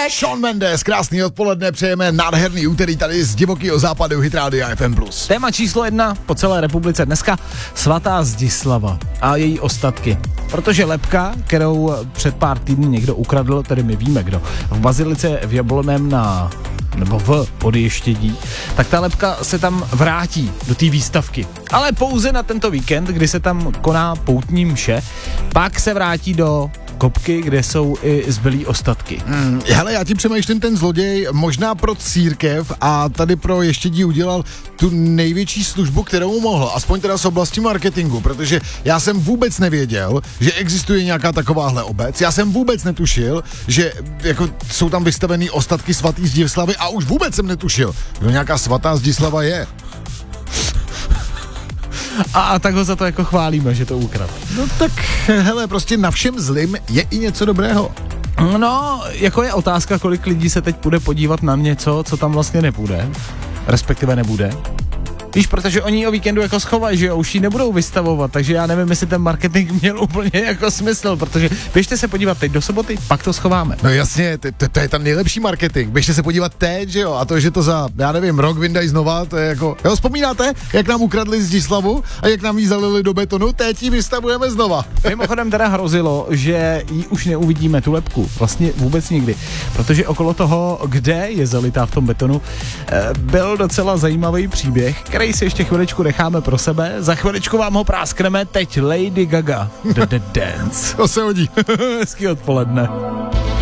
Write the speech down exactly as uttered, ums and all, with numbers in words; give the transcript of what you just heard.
Shawn Mendes, krásný odpoledne, přejeme nádherný úterý tady z divokého západu Hit Rádia F M plus. Téma číslo jedna po celé republice dneska svatá Zdislava a její ostatky. Protože lebka, kterou před pár týdny někdo ukradl, tedy my víme kdo, v bazilice v Jablonném na nebo v Podještědí, tak ta lebka se tam vrátí do té výstavky. Ale pouze na tento víkend, kdy se tam koná poutní mše, pak se vrátí do kopky, kde jsou i zbylý ostatky. Hmm, hele, já ti přemýšlím, ten zloděj možná pro církev a tady pro Ještědí udělal tu největší službu, kterou mohl, aspoň teda z oblasti marketingu, protože já jsem vůbec nevěděl, že existuje nějaká takováhle obec, já jsem vůbec netušil, že jako jsou tam vystavený ostatky svatý Zdislavy a už vůbec jsem netušil, že nějaká svatá Zdislava je. A, a tak ho za to jako chválíme, že to ukradl. No tak, hele, prostě na všem zlým je i něco dobrého. No, jako je otázka, kolik lidí se teď půjde podívat na něco, co tam vlastně nepůjde, respektive nebude. Víš, protože oni o víkendu jako schovají, že jo, už ji nebudou vystavovat, takže já nevím, jestli ten marketing měl úplně jako smysl, protože běžte se podívat teď do soboty, pak to schováme. No jasně, to, to, to je tam nejlepší marketing, běžte se podívat teď, že jo, a to, že to za, já nevím, rok vyndají znova, to je jako, jo, vzpomínáte, jak nám ukradli Zdislavu a jak nám ji zalili do betonu, teď ji vystavujeme znova. Mimochodem teda hrozilo, že ji už neuvidíme, tu lebku, vlastně vůbec nikdy, protože okolo toho, kde je zalitá v tom betonu, byl docela zajímavý příběh, který si ještě chviličku necháme pro sebe. Za chviličku vám ho práskneme, teď Lady Gaga. The, the Dance. To se hodí. Hezký odpoledne.